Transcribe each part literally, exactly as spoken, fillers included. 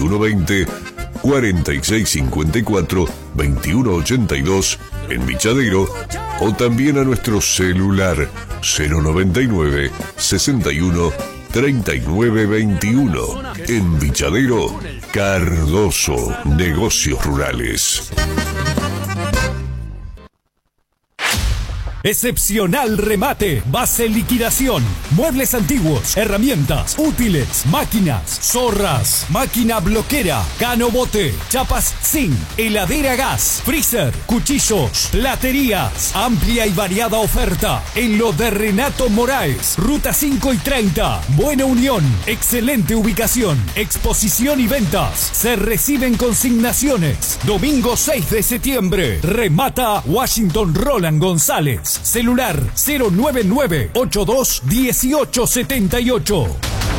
veintiuno veinte, cuarenta y seis cincuenta y cuatro, veintiuno ochenta y dos en Vichadero, o también a nuestro celular cero noventa y nueve, sesenta y uno, treinta y nueve veintiuno. En Vichadero, Cardoso Negocios Rurales. Excepcional remate, base liquidación, muebles antiguos, herramientas, útiles, máquinas, zorras, máquina bloquera, cano bote, chapas zinc, heladera gas, freezer, cuchillos, platerías, amplia y variada oferta en lo de Renato Moraes, ruta cinco y treinta, Buena Unión, excelente ubicación, exposición y ventas, se reciben consignaciones, domingo seis de septiembre, remata Washington Roland González. Celular cero nueve nueve, ochenta y dos, dieciocho setenta y ocho.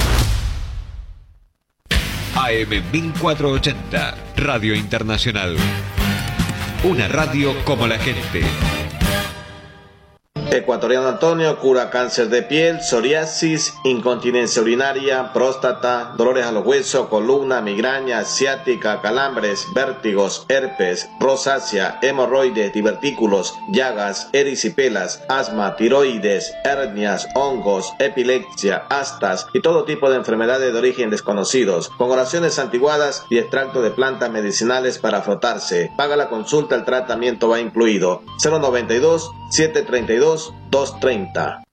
A M mil cuatrocientos ochenta, Radio Internacional. Una radio como la gente. Ecuatoriano Antonio cura cáncer de piel, psoriasis, incontinencia urinaria, próstata, dolores a los huesos, columna, migraña, ciática, calambres, vértigos, herpes, rosácea, hemorroides, divertículos, llagas, erisipelas, asma, tiroides, hernias, hongos, epilepsia, astas y todo tipo de enfermedades de origen desconocidos, con oraciones antiguadas y extracto de plantas medicinales para frotarse. Paga la consulta, el tratamiento va incluido. cero noventa y dos, setecientos treinta y dos, doscientos treinta.